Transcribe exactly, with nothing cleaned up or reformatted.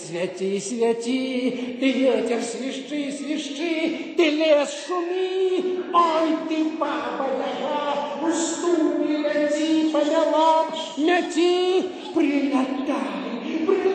Святи, святи, ты ветер свищи, свищи, ты лес шуми. Ой, ты, баба-яга, уступи, лети по делам, мети, прилетай.